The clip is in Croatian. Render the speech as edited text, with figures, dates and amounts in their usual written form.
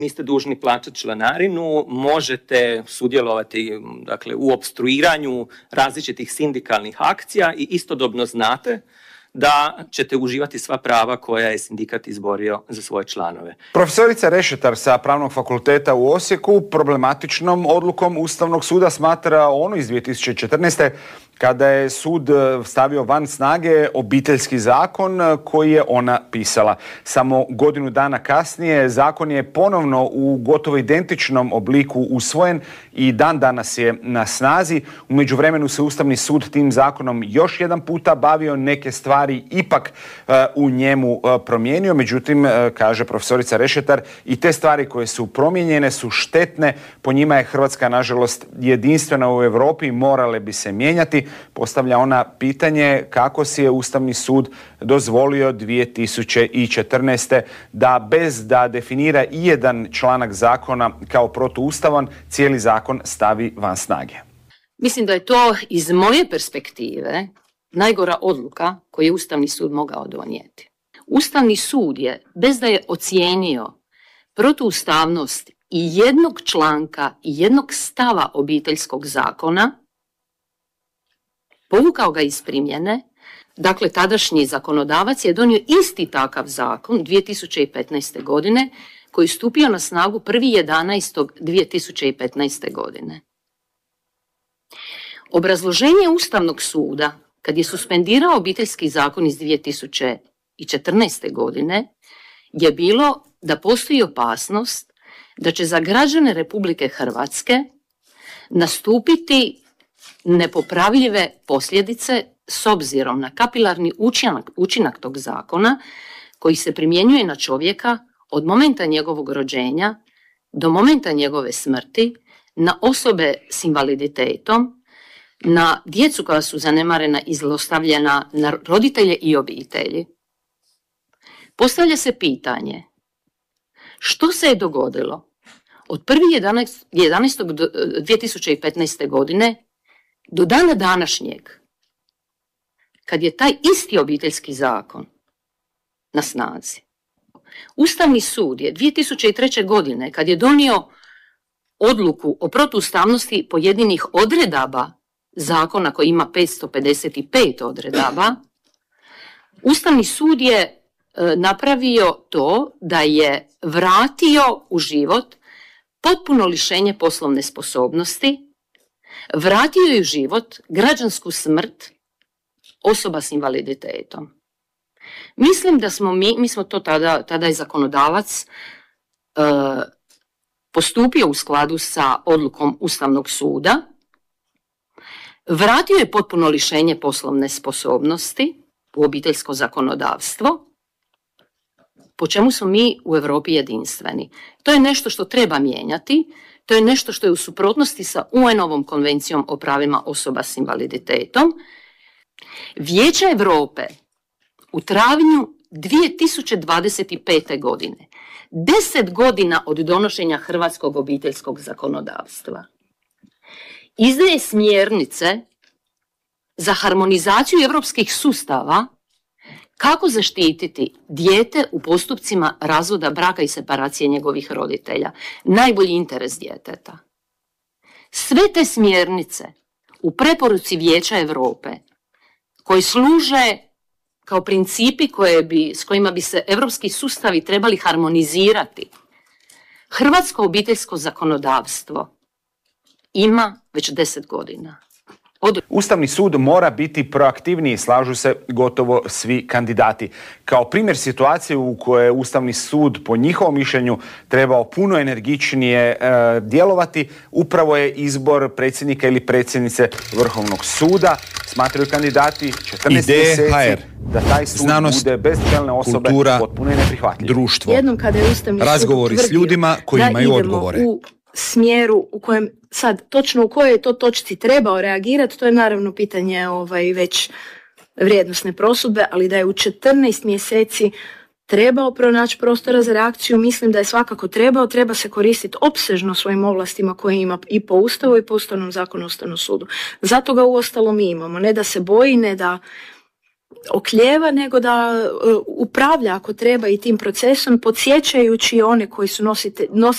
niste dužni plaćati članarinu, možete sudjelovati dakle, u opstruiranju različitih sindikalnih akcija i istodobno znate da ćete uživati sva prava koja je sindikat izborio za svoje članove. Profesorica Rešetar sa Pravnog fakulteta u Osijeku problematičnom odlukom Ustavnog suda smatra onu iz 2014. kada je sud stavio van snage Obiteljski zakon koji je ona pisala. Samo godinu dana kasnije zakon je ponovno u gotovo identičnom obliku usvojen i dan danas je na snazi. U međuvremenu se Ustavni sud tim zakonom još jedan puta bavio, neke stvari ipak u njemu promijenio. Međutim, kaže profesorica Rešetar, i te stvari koje su promijenjene su štetne. Po njima je Hrvatska, nažalost, jedinstvena u Europi i morale bi se mijenjati. Postavlja ona pitanje kako si je Ustavni sud dozvolio 2014. da bez da definira i jedan članak zakona kao protuustavan, cijeli zakon stavi van snage. Mislim da je to iz moje perspektive najgora odluka koju je Ustavni sud mogao donijeti. Ustavni sud je, bez da je ocijenio protuustavnost i jednog članka i jednog stava Obiteljskog zakona, povukao ga iz primjene. Dakle, tadašnji zakonodavac je donio isti takav zakon 2015. godine koji je stupio na snagu 1.11.2015. godine. Obrazloženje Ustavnog suda kad je suspendirao Obiteljski zakon iz 2014. godine je bilo da postoji opasnost da će za građane Republike Hrvatske nastupiti nepopravljive posljedice s obzirom na kapilarni učinak tog zakona koji se primjenjuje na čovjeka od momenta njegovog rođenja do momenta njegove smrti, na osobe s invaliditetom, na djecu koja su zanemarena i zlostavljena, na roditelje i obitelji. Postavlja se pitanje što se je dogodilo od 1.11.2015. godine do dana današnjeg, kad je taj isti Obiteljski zakon na snazi. Ustavni sud je 2003. godine, kad je donio odluku o protuustavnosti pojedinih odredaba zakona koji ima 555 odredaba, Ustavni sud je napravio to da je vratio u život potpuno lišenje poslovne sposobnosti, vratio je u život građansku smrt osoba s invaliditetom. Mislim da smo mi smo to tada je zakonodavac postupio u skladu sa odlukom Ustavnog suda, vratio je potpuno lišenje poslovne sposobnosti u obiteljsko zakonodavstvo, po čemu smo mi u Europi jedinstveni. To je nešto što treba mijenjati. To je nešto što je u suprotnosti sa UN-ovom konvencijom o pravima osoba s invaliditetom. Vijeće Europe u travnju 2025. godine, 10 godina od donošenja hrvatskog obiteljskog zakonodavstva, izdaje smjernice za harmonizaciju europskih sustava kako zaštititi dijete u postupcima razvoda braka i separacije njegovih roditelja. Najbolji interes djeteta. Sve te smjernice u preporuci Vijeća Europe koji služe kao principi s kojima bi se europski sustavi trebali harmonizirati, hrvatsko obiteljsko zakonodavstvo ima već 10 godina. Ustavni sud mora biti proaktivniji, slažu se gotovo svi kandidati. Kao primjer situacije u kojoj je Ustavni sud po njihovom mišljenju trebao puno energičnije djelovati, upravo je izbor predsjednika ili predsjednice Vrhovnog suda. Smatraju kandidati 14 mjeseci da taj sud bude bez čelne osobe potpuno neprihvatljiv. Društvo, jednom kada je Ustavni sud razgovori s ljudima koji imaju odgovore. U smjeru u kojem sad točno u kojoj je to točci trebao reagirati, to je naravno pitanje već vrijednosne prosudbe, ali da je u 14 mjeseci trebao pronaći prostora za reakciju, mislim da je svakako treba se koristiti opsežno svojim ovlastima koje ima i po Ustavu i po Ustavnom zakonu o Ustavnom sudu. Zato ga uostalom mi imamo, ne da se boji, ne da oklijeva, nego da upravlja ako treba i tim procesom, podsjećajući one koji su nositelji